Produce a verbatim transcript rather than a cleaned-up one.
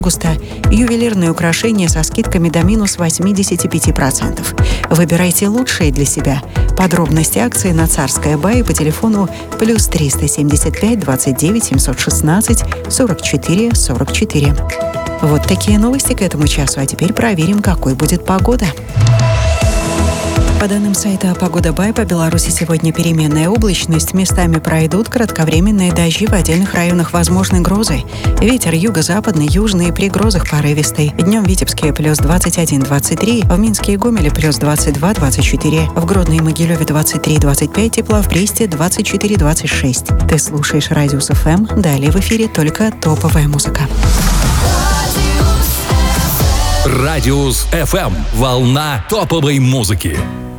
августа ювелирные украшения со скидками до минус восемьдесят пять процентов. Выбирайте лучшие для себя. Подробности акции на Царская Бай по телефону плюс триста семьдесят пять двадцать девять семьсот шестнадцать сорок четыре сорок четыре. Вот такие новости к этому часу, а теперь проверим, какой будет погода. По данным сайта «Погода Бай», по Беларуси сегодня переменная облачность. Местами пройдут кратковременные дожди, в отдельных районах возможны грозы. Ветер юго-западный, южный, при грозах порывистый. Днем в Витебске плюс двадцать один двадцать три, в Минске и Гомеле плюс двадцать два двадцать четыре, в Гродно и Могилеве двадцать три двадцать пять тепла, в Бресте двадцать четыре двадцать шесть. Ты слушаешь Радиус эф эм, далее в эфире только топовая музыка. Радиус эф эм. Волна топовой музыки.